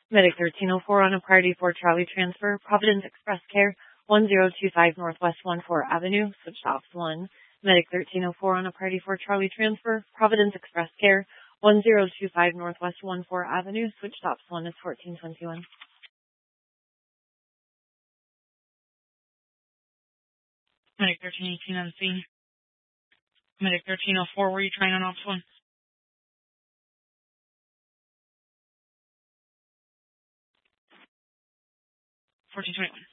Medic 1304 on a priority 4 Charlie transfer, Providence Express Care, 1025 Northwest 14 Avenue, switch to Ops 1. Medic 1304 on a priority 4 Charlie transfer, Providence Express Care, 1025 Northwest 14 Avenue, switch to Ops 1 is 1421. Medic 1318 on scene. Medic 1304, were you trying on Ops 1? 1421.